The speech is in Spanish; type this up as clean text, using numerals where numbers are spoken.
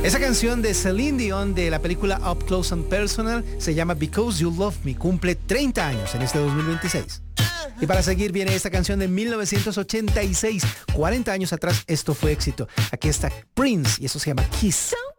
Esa canción de Celine Dion de la película Up Close and Personal se llama Because You Love Me. Cumple 30 años en este 2026. Y para seguir viene esta canción de 1986. 40 años atrás esto fue éxito. Aquí está Prince y eso se llama Kiss.